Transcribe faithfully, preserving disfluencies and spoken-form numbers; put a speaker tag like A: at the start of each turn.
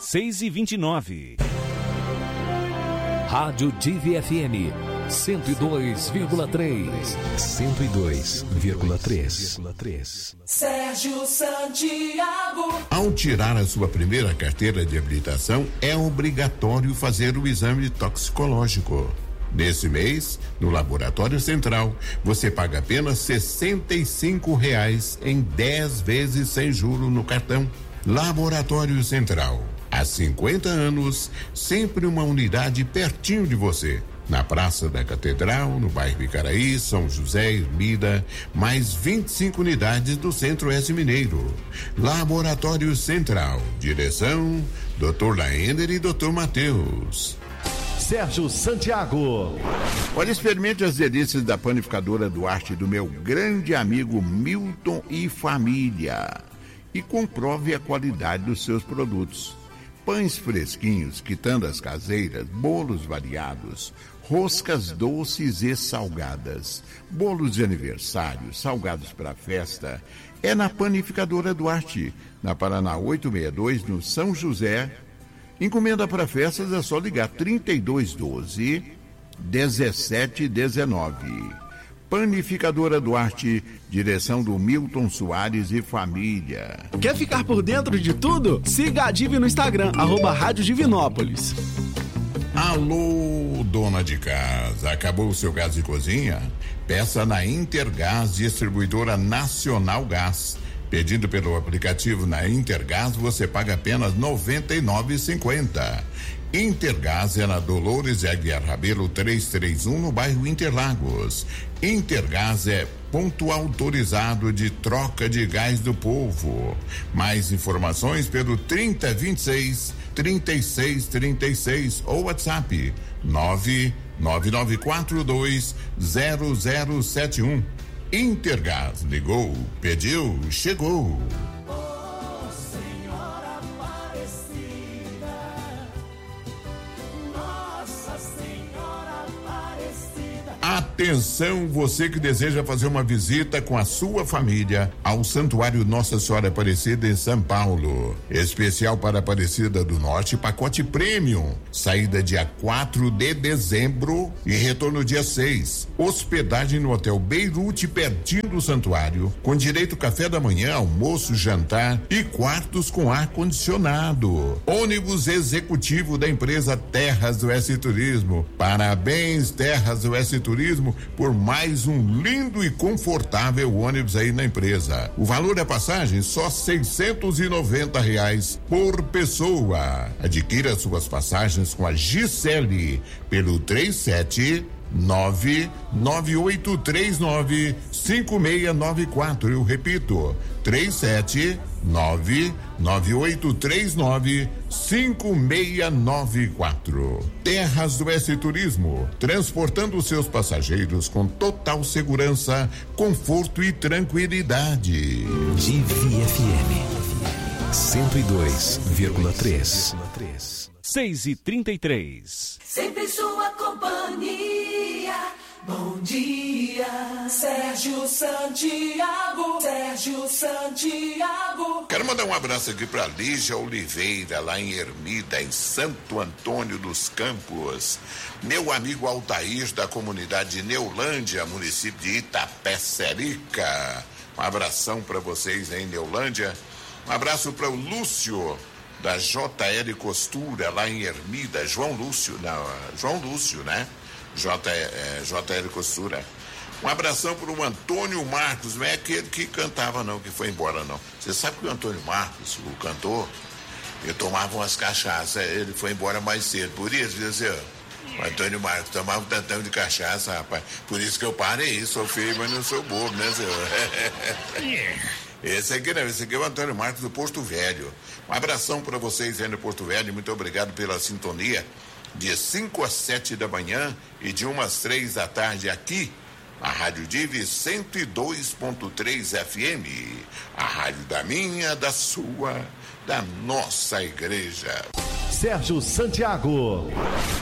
A: seis e vinte e nove.
B: Rádio Divi F M cento e dois vírgula três.
C: cento e dois vírgula três.
D: Sérgio Santiago.
E: Ao tirar a sua primeira carteira de habilitação, é obrigatório fazer o exame toxicológico. Nesse mês, no Laboratório Central, você paga apenas sessenta e cinco reais em dez vezes sem juro no cartão. Laboratório Central. Há cinquenta anos, sempre uma unidade pertinho de você. Na Praça da Catedral, no bairro Icaraí, São José, Ermida, mais vinte e cinco unidades do Centro Oeste Mineiro. Laboratório Central. Direção, doutor Laender e doutor Matheus.
F: Sérgio Santiago.
E: Olha, experimente as delícias da panificadora Duarte do meu grande amigo Milton e família. E comprove a qualidade dos seus produtos. Pães fresquinhos, quitandas caseiras, bolos variados, roscas doces e salgadas, bolos de aniversário, salgados para festa. É na Panificadora Duarte, na Paraná oitocentos e sessenta e dois, no São José. Encomenda para festas é só ligar trinta e dois doze, dezessete dezenove. Panificadora Duarte, direção do Milton Soares e família.
F: Quer ficar por dentro de tudo? Siga a Divi no Instagram, arroba Rádio Divinópolis.
E: Alô, dona de casa, acabou o seu gás de cozinha? Peça na Intergás, distribuidora Nacional Gás. Pedindo pelo aplicativo na Intergás, você paga apenas noventa e nove reais e cinquenta centavos. Intergás é na Dolores de Aguiar Rabelo trezentos e trinta e um, no bairro Interlagos. Intergás é ponto autorizado de troca de gás do povo. Mais informações pelo trinta, vinte e seis, trinta e seis, trinta e seis ou WhatsApp nove nove nove quatro dois zero zero sete um. Intergás, ligou, pediu, chegou. Atenção, você que deseja fazer uma visita com a sua família ao Santuário Nossa Senhora Aparecida em São Paulo. Especial para Aparecida do Norte, pacote Premium. Saída dia quatro de dezembro e retorno dia seis. Hospedagem no Hotel Beirute, pertinho do santuário, com direito café da manhã, almoço, jantar e quartos com ar-condicionado. Ônibus executivo da empresa Terras do S Turismo. Parabéns, Terras do S Turismo, por mais um lindo e confortável ônibus aí na empresa. O valor da passagem só seiscentos e noventa reais por pessoa. Adquira suas passagens com a Gisele pelo três sete nove nove oito três nove cinco seis nove quatro. Eu repito, três sete nove nove oito três nove cinco seis nove quatro. Terras do S Turismo, transportando seus passageiros com total segurança, conforto e tranquilidade.
C: Divi F M cento e dois vírgula três.
A: seis e trinta e três.
D: Sempre sua companhia. Bom dia, Sérgio Santiago. Sérgio Santiago.
E: Quero mandar um abraço aqui para Lígia Oliveira, lá em Ermida, em Santo Antônio dos Campos. Meu amigo Altair, da comunidade Neolândia, município de Itapecerica. Um abração para vocês aí em Neolândia. Um abraço para o Lúcio, da J L Costura, lá em Ermida. João Lúcio, não, João Lúcio, né? J, é, J L Costura. Um abração para o Antônio Marcos, não é aquele que cantava não, que foi embora não. Você sabe que o Antônio Marcos, o cantor, ele tomava umas cachaças, ele foi embora mais cedo, por isso, viu, assim, o Antônio Marcos tomava um tantão de cachaça, rapaz, por isso que eu parei, sou feio, mas não sou bobo, né, senhor? Esse aqui não, esse aqui é o Antônio Marcos do Porto Velho. Um abração para vocês aí no Porto Velho, muito obrigado pela sintonia. De cinco às sete da manhã e de uma às três da tarde aqui, a Rádio Divi cento e dois ponto três F M, a rádio da minha, da sua, da nossa igreja.
F: Sérgio Santiago.